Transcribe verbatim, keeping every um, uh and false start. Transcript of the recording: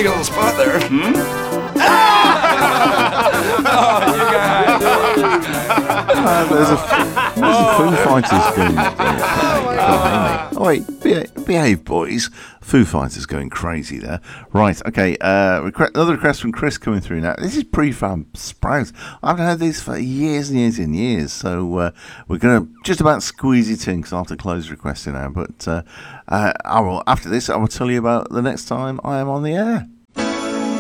big old spot there. Hmm? Oh, you guys. Uh, there's a, there's a Foo Fighters going. Uh, oh wait, behave, behave, boys. Foo Fighters going crazy there. Right, okay. Uh, request, another request from Chris coming through now. This is Prefab Sprout. I've heard these for years and years and years. So uh, we're going to just about squeeze it in because I have to close requesting now. But uh, uh, I will after this. I will tell you about the next time I am on the air.